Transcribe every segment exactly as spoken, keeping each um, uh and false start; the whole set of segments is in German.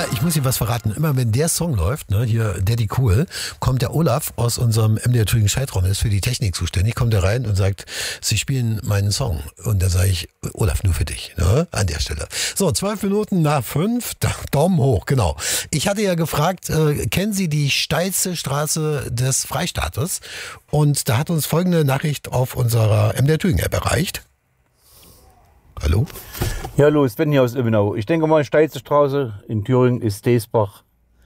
Immer, ich muss Ihnen was verraten, immer wenn der Song läuft, ne, hier Daddy Cool, kommt der Olaf aus unserem M D R Thüringen Schaltraum, ist für die Technik zuständig, kommt er rein und sagt, Sie spielen meinen Song. Und da sage ich, Olaf, nur für dich, ne, an der Stelle. So, zwölf Minuten nach fünf, Daumen hoch, genau. Ich hatte ja gefragt, äh, kennen Sie die steilste Straße des Freistaates? Und da hat uns folgende Nachricht auf unserer M D R Thüringen App erreicht. Hallo? Ja, hallo, Sven hier aus Ilmenau. Ich denke mal, die steilste Straße in Thüringen ist Deesbach.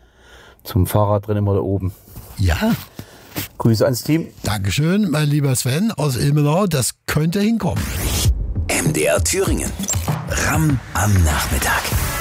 Zum Fahrrad drin immer da oben. Ja. Grüße ans Team. Dankeschön, mein lieber Sven aus Ilmenau. Das könnte hinkommen. M D R Thüringen. Ram am Nachmittag.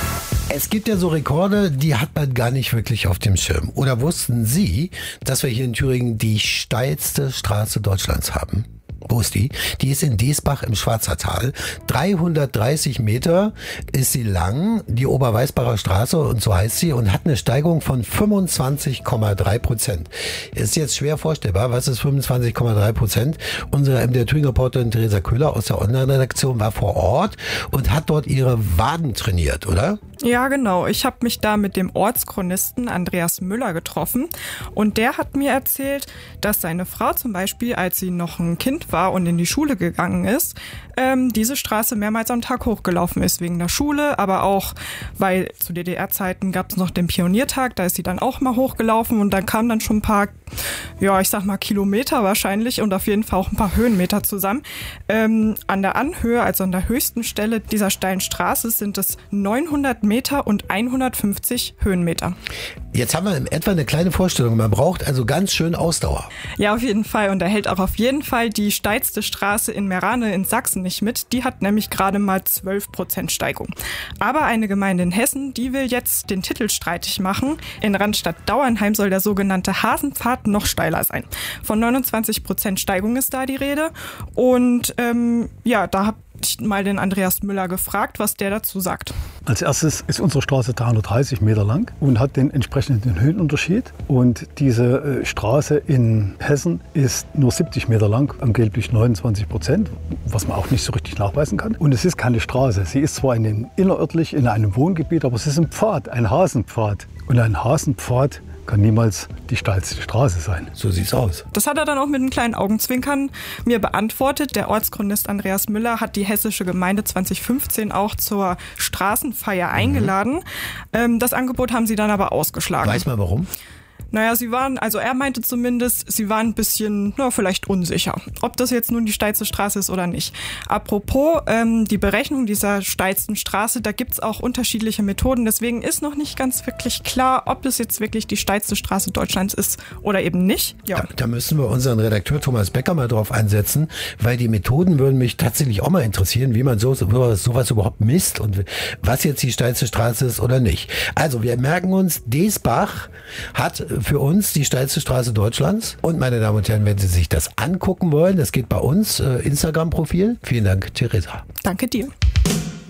Es gibt ja so Rekorde, die hat man gar nicht wirklich auf dem Schirm. Oder wussten Sie, dass wir hier in Thüringen die steilste Straße Deutschlands haben? Wo ist die? Die ist in Deesbach im Schwarzertal. dreihundertdreißig Meter ist sie lang, die Oberweißbacher Straße, und so heißt sie, und hat eine Steigung von fünfundzwanzig Komma drei Prozent. Ist jetzt schwer vorstellbar. Was ist fünfundzwanzig Komma drei Prozent? Unsere M D R Thüringen Reporterin Theresa Köhler aus der Online-Redaktion war vor Ort und hat dort ihre Waden trainiert, oder? Ja, genau. Ich habe mich da mit dem Ortschronisten Andreas Müller getroffen und der hat mir erzählt, dass seine Frau zum Beispiel, als sie noch ein Kind war und in die Schule gegangen ist, ähm, diese Straße mehrmals am Tag hochgelaufen ist, wegen der Schule, aber auch, weil zu D D R-Zeiten gab es noch den Pioniertag, da ist sie dann auch mal hochgelaufen und dann kamen dann schon ein paar, ja, ich sag mal Kilometer wahrscheinlich und auf jeden Fall auch ein paar Höhenmeter zusammen. Ähm, an der Anhöhe, also an der höchsten Stelle dieser steilen Straße, sind es neunhundert Meter und hundertfünfzig Höhenmeter. Jetzt haben wir in etwa eine kleine Vorstellung. Man braucht also ganz schön Ausdauer. Ja, auf jeden Fall. Und da hält auch auf jeden Fall die steilste Straße in Meerane in Sachsen nicht mit. Die hat nämlich gerade mal zwölf Prozent Steigung. Aber eine Gemeinde in Hessen, die will jetzt den Titel streitig machen. In Randstadt-Dauernheim soll der sogenannte Hasenpfad noch steiler sein. Von neunundzwanzig Prozent Steigung ist da die Rede. Und ähm, ja, da habe ich mal den Andreas Müller gefragt, was der dazu sagt. Als erstes ist unsere Straße dreihundertdreißig Meter lang und hat den entsprechenden Höhenunterschied. Und diese äh, Straße in Hessen ist nur siebzig Meter lang, angeblich neunundzwanzig Prozent, was man auch nicht so richtig nachweisen kann. Und es ist keine Straße. Sie ist zwar in den, innerörtlich in einem Wohngebiet, aber es ist ein Pfad, ein Hasenpfad. Und ein Hasenpfad kann niemals die steilste Straße sein. So sieht's aus. Das hat er dann auch mit einem kleinen Augenzwinkern mir beantwortet. Der Ortschronist Andreas Müller hat die hessische Gemeinde zwanzig fünfzehn auch zur Straßenfeier eingeladen. Mhm. Das Angebot haben sie dann aber ausgeschlagen. Weiß man warum? Naja, sie waren, also er meinte zumindest, sie waren ein bisschen, na, vielleicht unsicher, ob das jetzt nun die steilste Straße ist oder nicht. Apropos, ähm, die Berechnung dieser steilsten Straße, da gibt's auch unterschiedliche Methoden. Deswegen ist noch nicht ganz wirklich klar, ob das jetzt wirklich die steilste Straße Deutschlands ist oder eben nicht. Ja. Da, da müssen wir unseren Redakteur Thomas Becker mal drauf einsetzen, weil die Methoden würden mich tatsächlich auch mal interessieren, wie man so, sowas, sowas überhaupt misst und was jetzt die steilste Straße ist oder nicht. Also wir merken uns, Deesbach hat für uns die steilste Straße Deutschlands. Und meine Damen und Herren, wenn Sie sich das angucken wollen, das geht bei uns, äh, Instagram-Profil. Vielen Dank, Theresa. Danke dir.